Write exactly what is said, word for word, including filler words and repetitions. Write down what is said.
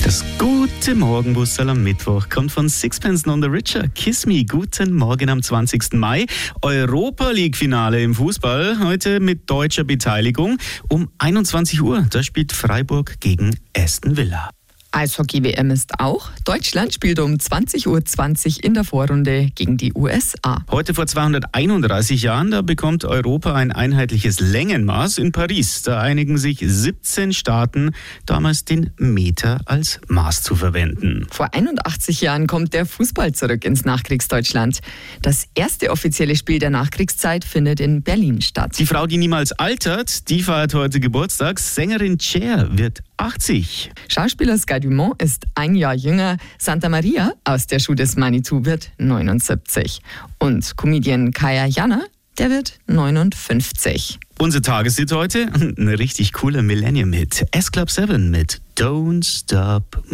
Das gute Morgenbusserl am Mittwoch kommt von Sixpence None the Richer. Kiss Me. Guten Morgen am zwanzigsten Mai. Europa League Finale im Fußball. Heute mit deutscher Beteiligung. Um einundzwanzig Uhr. Da spielt Freiburg gegen Aston Villa. Eishockey-W M ist auch. Deutschland spielt um zwanzig Uhr zwanzig in der Vorrunde gegen die U S A. Heute vor zweihunderteinunddreißig Jahren, da bekommt Europa ein einheitliches Längenmaß in Paris. Da einigen sich siebzehn Staaten, damals den Meter als Maß zu verwenden. Vor einundachtzig Jahren kommt der Fußball zurück ins Nachkriegsdeutschland. Das erste offizielle Spiel der Nachkriegszeit findet in Berlin statt. Die Frau, die niemals altert, die feiert heute Geburtstag. Sängerin Cher wird achtzig. Schauspieler Sky Dumont ist ein Jahr jünger. Santa Maria aus der Schuh des Manitou wird neunundsiebzig. Und Comedian Kaya Jana, der wird neunundfünfzig. Unser Tageshit heute, ein richtig cooler Millennium-Hit. S-Club sieben mit Don't Stop